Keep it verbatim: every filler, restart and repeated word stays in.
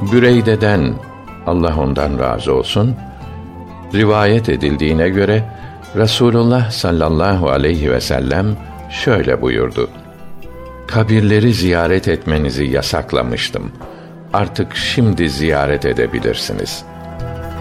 Büreyde'den, Allah ondan razı olsun, rivayet edildiğine göre Resulullah sallallahu aleyhi ve sellem şöyle buyurdu: kabirleri ziyaret etmenizi yasaklamıştım. Artık şimdi ziyaret edebilirsiniz.